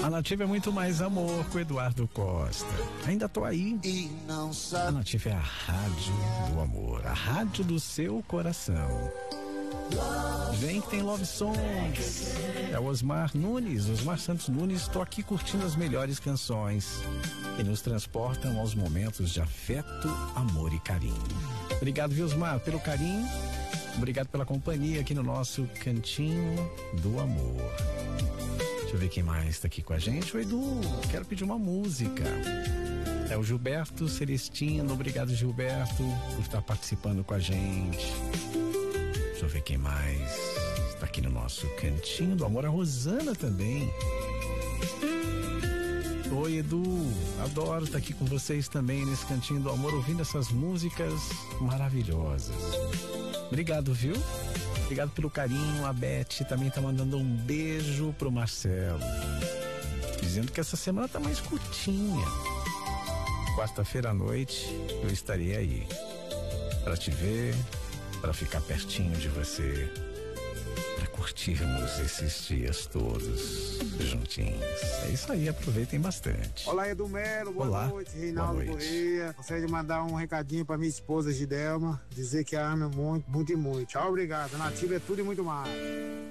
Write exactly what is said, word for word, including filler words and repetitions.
A Nativa é muito mais amor com Eduardo Costa. Ainda tô aí. E não sabe. A Nativa é a rádio do amor, a rádio do seu coração. Vem que tem Love Songs. É o Osmar Nunes, Osmar Santos Nunes. Estou aqui curtindo as melhores canções que nos transportam aos momentos de afeto, amor e carinho. Obrigado, viu, Osmar, pelo carinho. Obrigado pela companhia aqui no nosso Cantinho do Amor. Deixa eu ver quem mais está aqui com a gente. O Edu, quero pedir uma música. É o Gilberto Celestino. Obrigado, Gilberto, por estar participando com a gente. Deixa eu ver quem mais está aqui no nosso Cantinho do Amor. A Rosana também. Oi, Edu, adoro estar aqui com vocês também nesse Cantinho do Amor, ouvindo essas músicas maravilhosas. Obrigado, viu? Obrigado pelo carinho. A Beth também tá mandando um beijo pro Marcelo, dizendo que essa semana tá mais curtinha. Quarta-feira à noite eu estarei aí para te ver, para ficar pertinho de você, para curtirmos esses dias todos juntinhos. É isso aí, aproveitem bastante. Olá, Edu Melo, boa Olá. noite, Reinaldo Boa noite. Correia. Gostaria de mandar um recadinho pra minha esposa Gidelma, dizer que a amo muito, muito e muito. Tchau, obrigado. Nativa é tudo e muito mais.